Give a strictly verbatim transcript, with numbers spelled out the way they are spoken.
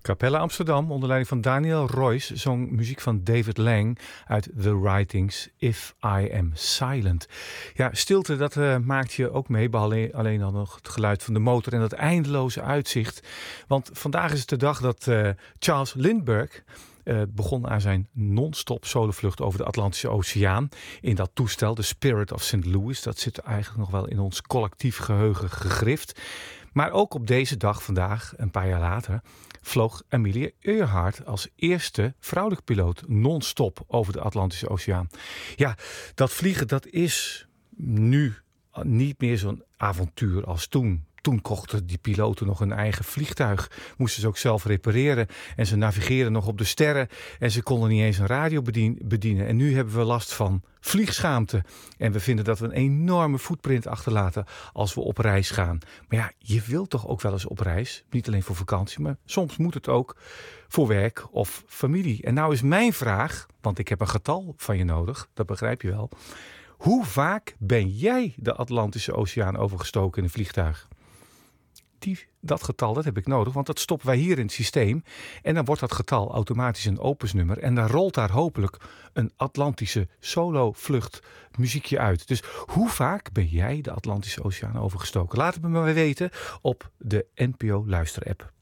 Capella Amsterdam onder leiding van Daniel Royce zong muziek van David Lang uit The Writings If I Am Silent. Ja, stilte dat uh, maakt je ook mee, alleen, alleen dan nog het geluid van de motor en dat eindeloze uitzicht. Want vandaag is het de dag dat uh, Charles Lindbergh Uh, begon aan zijn non-stop solovlucht over de Atlantische Oceaan. In dat toestel, de Spirit of Saint Louis. Dat zit eigenlijk nog wel in ons collectief geheugen gegrift. Maar ook op deze dag vandaag, een paar jaar later, vloog Amelia Earhart als eerste vrouwelijke piloot non-stop over de Atlantische Oceaan. Ja, dat vliegen dat is nu niet meer zo'n avontuur als toen. Toen kochten die piloten nog een eigen vliegtuig. Moesten ze ook zelf repareren. En ze navigeerden nog op de sterren. En ze konden niet eens een radio bedien, bedienen. En nu hebben we last van vliegschaamte. En we vinden dat we een enorme footprint achterlaten als we op reis gaan. Maar ja, je wilt toch ook wel eens op reis. Niet alleen voor vakantie, maar soms moet het ook voor werk of familie. En nou is mijn vraag, want ik heb een getal van je nodig. Dat begrijp je wel. Hoe vaak ben jij de Atlantische Oceaan overgestoken in een vliegtuig? Die, dat getal, dat heb ik nodig, want dat stoppen wij hier in het systeem. En dan wordt dat getal automatisch een opusnummer. En dan rolt daar hopelijk een Atlantische solo-vlucht muziekje uit. Dus hoe vaak ben jij de Atlantische Oceaan overgestoken? Laat het me maar weten op de N P O Luister-app.